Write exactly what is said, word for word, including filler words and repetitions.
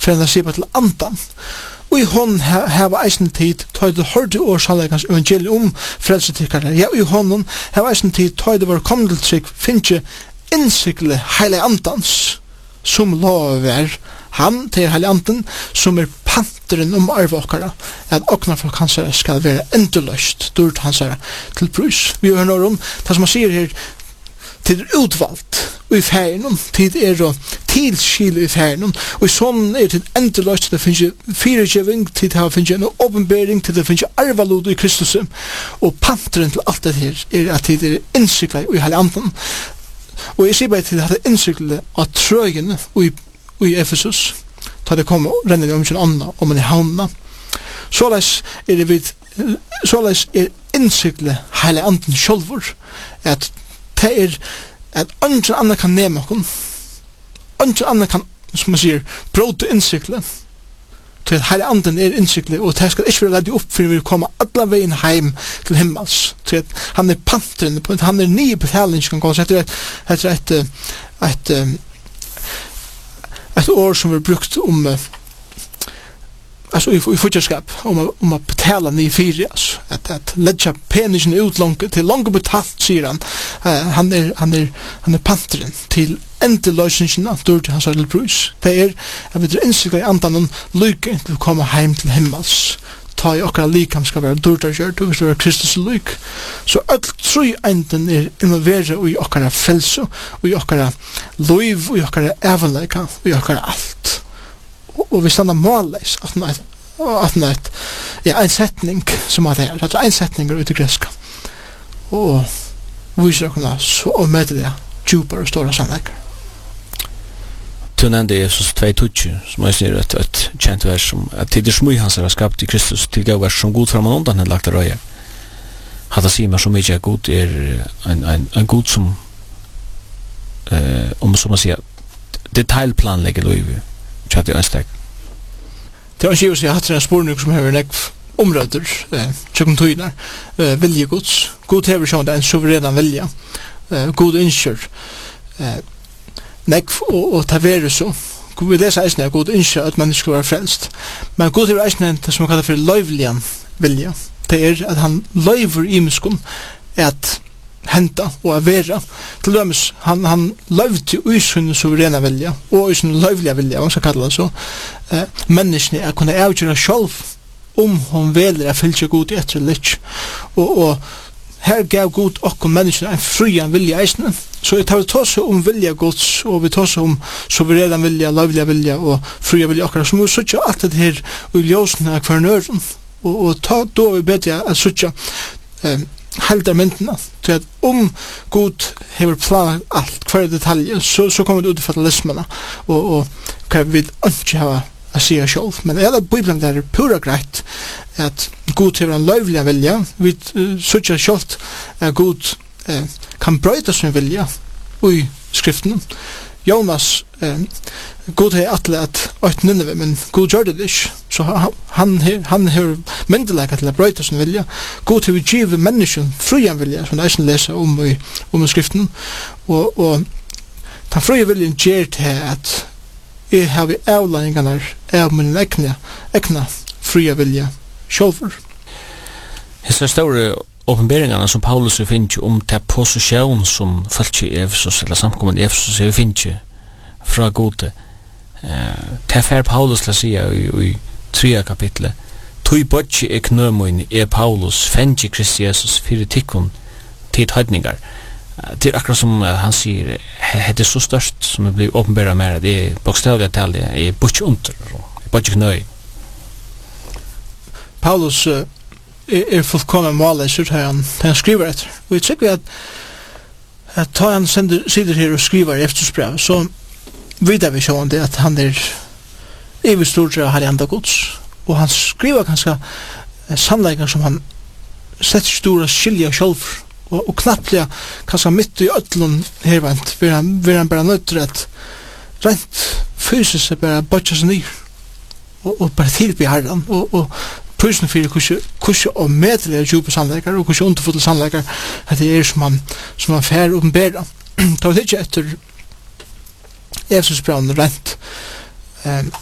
for han sier til andan. Og i hånden hava eisen tid, tøy det hørte år sannleikans evangelium om frelsetikkere. Ja, og i hånden hava eisen tid, tøy det var kommet til trygg, finnes innsikle heile andans, som lover han til heile anden, som er panteren om arvåkara, at okna folk hans herre skal være endurløst, durt hans herre til brus. Vi hører noe om, det som han sier her, tid er utvalgt, og i ferien, tid er å tilskile i ferien, og i sånn er tid endurløst, det finnes firegjøving, tid det finnes en åpenbering, tid det finnes arvalod i Kristus, og panteren til alt det her, er at tid er innsiklet i heile anden. Og jeg sier bare til at det er innsiklet av trøyene i, i Efesus, da det kommer og renner om sin ånda, om man er havna. Såleis er det vid, såleis er innsiklet heile anden sjølvor, at det er at andre andre kan nemme okkur, andre andre kan, som man sier, bråte innsiklet, til at heile anden er innsiklet, og det skal ikke være ledd opp for vi vil komme alle veien heim til himmels, til at han er panteren, han er nye betalning, kan gå, så etter et, etter et, et, et, et år som er brukt om, altså i, i futterskap, om, om å betale nye fire, altså, at, at ledja penisen ut langt, til langt betalt, sier han, uh, han, er, han, er, han er panteren til endeløsningen av dør til hans til brus. Det er, jeg vet, innsiklet i andan lykke til å komme heim til himmels, ta i okkara likam skal være dør til kjørt, og hvis det er Kristus lyk. Så alt tru enden er involveret i okkara frelse, og i okkara liv, og i okkara evanleika, og i okkara alt. Og vi standa målleis at nøyt, at nøyt, ja, en setning som er her, at en setning er ute i greska. Og viser okkurna så og med det djupare og stora sannleikar. Du nevnte Jesus två tutsi, som jeg sier et, et kjent vers som at til det smui hans er skapt i Kristus til gav vers som god framan undan han lagt røya. Hatt sier meg så mykje at god er en, en, en god som eh, om som man sier detaljplanlegger loiv tjatt i ønstek. Det var ikke å si at det er en spurning som har nekv områder, eh, tjøkken tøyner, eh, vilje gods. God hever sånn det er en suverena vilja. Eh, god innskjør. Eh, nekv og, og ta vere så. Vi leser eisne at god innskjør at mennesker skal være frelst. Men god hever eisne det som man kallar for løyvlian vilja. Det er at han løyver i muskon at henta og at vera. Til dømes, han, han løyvde i sin suverena vilja og i sin løyvliga vilja, man skal kalla det så. Eh, menneskene er kunne avgjøre sjálv om hon veler er fylgje god i etter litt. Og, og her gav god okkur menneskene en fryan vilja eisne. Så jeg tar vi tåse om vilja gods, og vi tåse om suverena vilja, løyvliga vilja og frya vilja okkar. Så må vi sutja alt det her og ljósene av hver nøren. Og, og ta, da er vi bedre at sutja eh, helder myndene til at om god hever planer alt, hver detalj, så, så kommer det ut i fatalismene og, og hva vi ikke har å si selv. Men hele Bibelen der er pura greit at god hever en løyvlig vilja. Vi uh, sørger selv at god uh, kan brøyta sin vilja i skriften. Jonas, eh, god har atle at åt Nineve, men god gjør det ikke. Så han han har myndelega til å brøyta sin vilja. God har givet mennesken frujan vilja, som jeg leser om i, om i skriften. Og, og den fruja viljen gjør til at jeg har vi avlæringarna av min egna, egna fruja vilja sjálfur. Hessa store åpenberingarna som Paulus vi finner om til posisjon som folk i Efesus, eller samkommet i Efesus vi finner fra gode. Uh, til fer Paulus til å si i, i tredje kapitlet, «Tui bodje er knømoin er Paulus, fengi Kristi Jesus, fyrir tikkun tid høydningar». Uh, det er akkurat som uh, han sier, det er så størst som det blir åpenbæra mer, det er bokstavlig at det er bodje under, bodje knøy. Paulus uh, er fullkommen måleser til han, til han skriver etter. Og jeg tykker at at ta han sender, sitter her og skriver i eftersbrev, så vidar vi sånn det at han er evig stort av her i enda gods. Og han skriver ganske sannleikar som han setter stora skilja sjálf og, og knapplega kanskje mitt i ötlun hervent vil han, vil han bare nødt til at rent fysisk er bare bøtja seg nyr og, og bare tilby herren og, og prøysen fyrir kursi og medelig er djupe sannleikar og kursi underfulle sannleikar at det er som han, som han fær oppenbera. Ta vi ikke etter Efesus braun rent um,